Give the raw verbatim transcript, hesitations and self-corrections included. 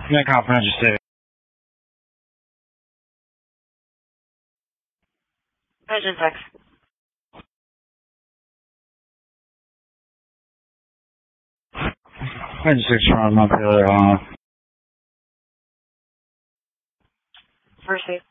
Yeah, confidential state. Engine six. Engine six from up here, uh, First seat.